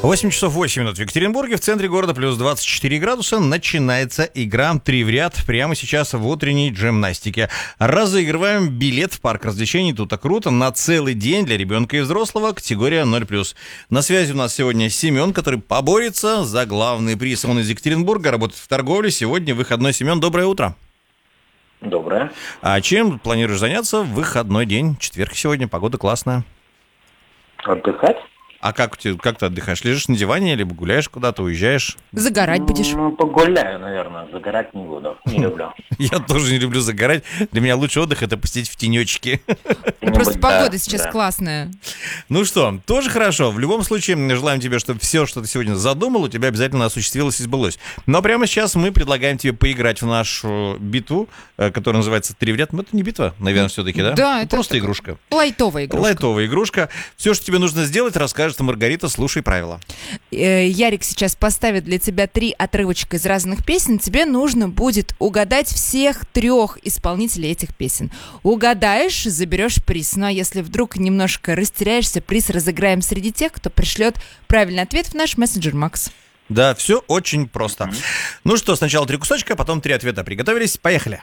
8 часов 8 минут в Екатеринбурге, в центре города плюс 24 градуса. Начинается игра «Три в ряд» прямо сейчас в утренней джемнастике. Разыгрываем билет в парк развлечений «Тута Круто» на целый день для ребенка и взрослого, категория 0+. На связи у нас сегодня Семен, который поборется за главный приз. Он из Екатеринбурга, работает в торговле. Сегодня выходной. Семен, доброе утро. Доброе. А чем планируешь заняться в выходной день? Четверг сегодня, погода классная. Отдыхать? А как ты отдыхаешь? Лежишь на диване, либо гуляешь куда-то, уезжаешь? Загорать будешь? Погуляю, наверное. Загорать не буду. Не люблю. Я тоже не люблю загорать. Для меня лучший отдых — это посидеть в тенечке. Просто погода сейчас классная. Ну что, тоже хорошо. В любом случае, желаем тебе, чтобы все, что ты сегодня задумал, у тебя обязательно осуществилось и сбылось. Но прямо сейчас мы предлагаем тебе поиграть в нашу битву, которая называется «Три в ряд». Ну, это не битва, наверное, все-таки, да? Да, это просто игрушка. Лайтовая игрушка. Лайтовая игрушка. Все, что тебе нужно сделать, расскажет Маргарита. Слушай правила. Ярик сейчас поставит для тебя 3 отрывочка из разных песен. Тебе нужно будет угадать всех 3 исполнителей этих песен. Угадаешь — заберешь приз. Ну а если вдруг немножко растеряешься, приз разыграем среди тех, кто пришлет правильный ответ в наш мессенджер Макс. Да, все очень просто. Ну что, сначала 3 кусочка, потом 3 ответа. Приготовились? Поехали.